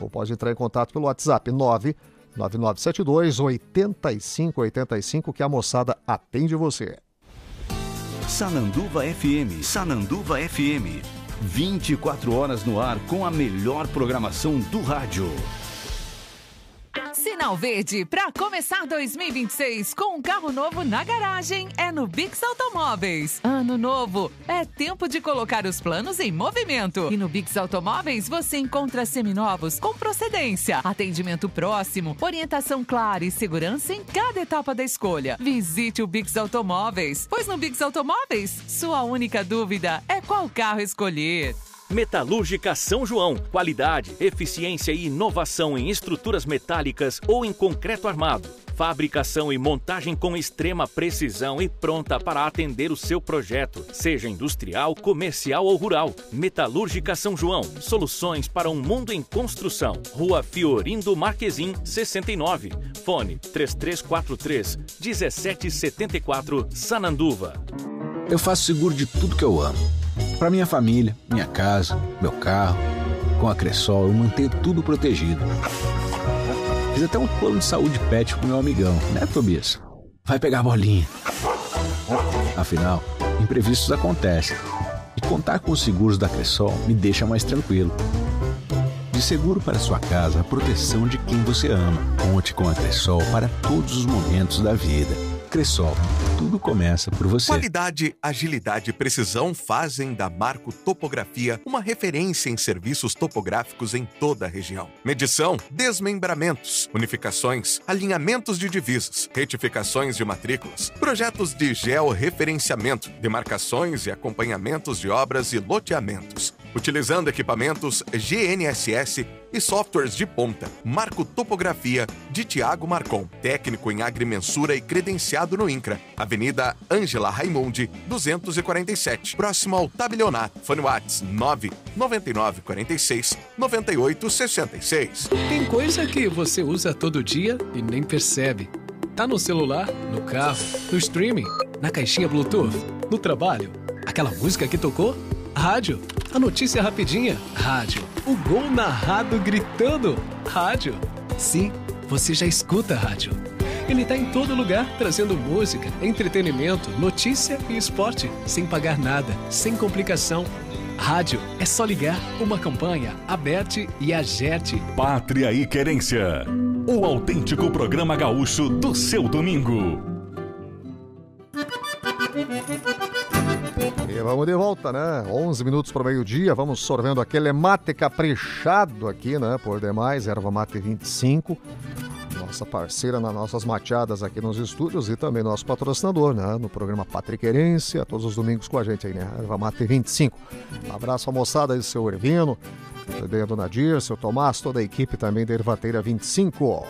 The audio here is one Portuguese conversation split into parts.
ou pode entrar em contato pelo WhatsApp 99972-8585, que a moçada atende você. Sananduva FM, Sananduva FM. 24 horas no ar com a melhor programação do rádio. Sinal verde para começar 2026 com um carro novo na garagem é no Bix Automóveis. Ano novo, é tempo de colocar os planos em movimento. E no Bix Automóveis você encontra seminovos com procedência, atendimento próximo, orientação clara e segurança em cada etapa da escolha. Visite o Bix Automóveis, pois no Bix Automóveis, sua única dúvida é qual carro escolher. Metalúrgica São João. Qualidade, eficiência e inovação em estruturas metálicas ou em concreto armado. Fabricação e montagem com extrema precisão e pronta para atender o seu projeto, seja industrial, comercial ou rural. Metalúrgica São João. Soluções para um mundo em construção. Rua Fiorindo Marquezim, 69. Fone 3343-1774, Sananduva. Eu faço seguro de tudo que eu amo. Para minha família, minha casa, meu carro. Com a Cressol eu mantenho tudo protegido. Fiz até um plano de saúde pet com meu amigão, né, Tobias? Vai pegar a bolinha. Afinal, imprevistos acontecem. E contar com os seguros da Cressol me deixa mais tranquilo. De seguro para sua casa, a proteção de quem você ama. Conte com a Cressol para todos os momentos da vida. Cressol, tudo começa por você. Qualidade, agilidade e precisão fazem da Marco Topografia uma referência em serviços topográficos em toda a região. Medição, desmembramentos, unificações, alinhamentos de divisas, retificações de matrículas, projetos de georreferenciamento, demarcações e acompanhamentos de obras e loteamentos. Utilizando equipamentos GNSS e softwares de ponta. Marco Topografia de Tiago Marcon, técnico em agrimensura e credenciado no INCRA. Avenida Ângela Raimundi, 247, próximo ao Tabelionato. Fone WhatsApp 99946-9866. Tem coisa que você usa todo dia e nem percebe. Tá no celular, no carro, no streaming, na caixinha Bluetooth, no trabalho. Aquela música que tocou? Rádio. A notícia rapidinha? Rádio. O gol narrado gritando? Rádio. Sim, você já escuta rádio. Ele tá em todo lugar, trazendo música, entretenimento, notícia e esporte, sem pagar nada, sem complicação. Rádio é só ligar, uma campanha, Aberte e Agerte. Pátria e Querência, o autêntico programa gaúcho do seu domingo. E vamos de volta, né? 11 minutos para o meio-dia, vamos sorvendo aquele mate caprichado aqui, né? Por demais, Erva Mate 25, nossa parceira nas nossas mateadas aqui nos estúdios e também nosso patrocinador, né? No programa Pátria e Querência, todos os domingos com a gente aí, né? Erva Mate 25. Abraço à moçada aí, seu Ervino, a dona Dir, seu Tomás, toda a equipe também da Ervateira 25.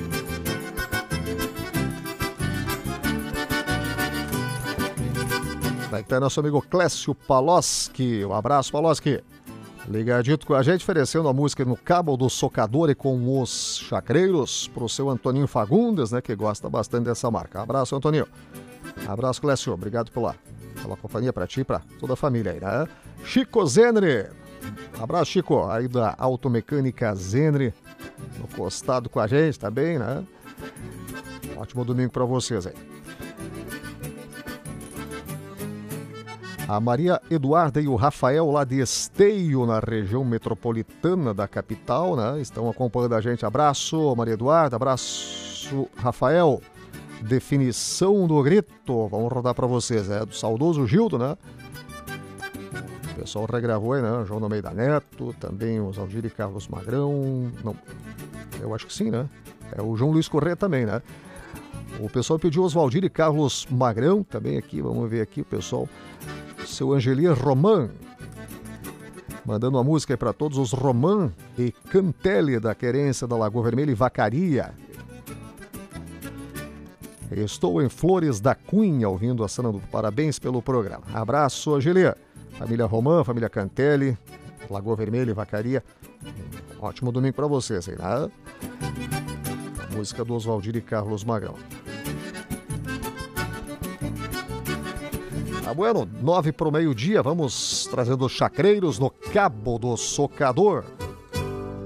Vai estar nosso amigo Clécio Paloski. Um abraço, Paloski. Ligadito com a gente, oferecendo a música no Cabo do Socador e com os Chacreiros pro seu Antoninho Fagundes, né? Que gosta bastante dessa marca. Abraço, Antoninho. Abraço, Clécio. Obrigado pela companhia pra ti e pra toda a família aí, né? Chico Zenri. Abraço, Chico. Aí da Automecânica Zenri. No costado com a gente, tá bem, né? Ótimo domingo pra vocês aí. A Maria Eduarda e o Rafael lá de Esteio, na região metropolitana da capital, né? Estão acompanhando a gente. Abraço, Maria Eduarda. Abraço, Rafael. Definição do grito. Vamos rodar para vocês. É do saudoso Gildo, né? O pessoal regravou aí, né? João Almeida Neto, também o Aldir e Carlos Magrão. Não, eu acho que sim, né? É o João Luiz Corrêa também, né? O pessoal pediu Oswaldir e Carlos Magrão também aqui. Vamos ver aqui o pessoal. Seu Angelia Roman, mandando uma música aí para todos os Roman e Cantelli da Querência da Lagoa Vermelha e Vacaria. Estou em Flores da Cunha ouvindo a Sananduva. Parabéns pelo programa. Abraço, Angelia. Família Roman, família Cantelli, Lagoa Vermelha e Vacaria. Ótimo domingo para vocês aí, né? A música do Oswaldir e Carlos Magrão. Tá bueno, 9 para o meio-dia, vamos trazendo os Chacreiros no Cabo do Socador.